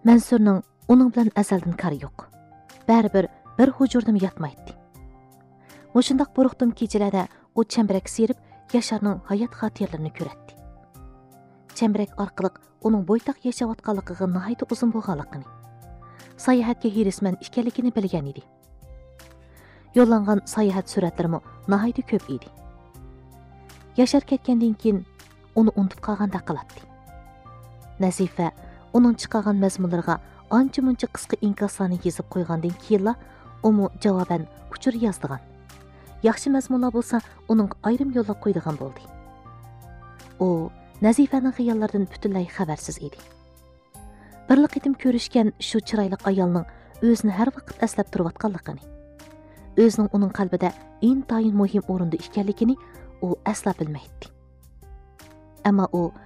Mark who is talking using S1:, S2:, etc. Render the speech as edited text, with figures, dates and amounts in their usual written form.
S1: Mansurning uning bilan azaldan kari yo'q. Baribir bir hujurdim yatmaydi. Mushundaq buruqdim kechalarda o chambarak serib Yaşarning hayot xotiralarini ko'ratdi. Chambarak orqali uning bo'ytaq yashayotganligiga nihoyat uzun bo'lganligini, sayohatga hirisman ekanligini bilgan edi. Yo'llangan sayohat suratlarimi nihoyat ko'p edi. Yaşar ketgandan keyin uni unutib qolganda qiladi. Nazifa uning chiqargan mazmunlarga ancha-muncha qisqa inkoslarni yozib qo'ygandan keyinla umu javoban uchur yozdigan. Yaxshi mazmunlar bo'lsa, uning ayrim yo'llab qo'ydigan bo'ldi. U Nazifaning xayollaridan butunlay xabarsiz edi. Bir qitim ko'rishgan shu chiroyli ayolning o'zini har vaqt eslab turayotganligini, o'zining uning qalbida intayin muhim o'rinda ekanligini u asla bilmaydi. Ammo u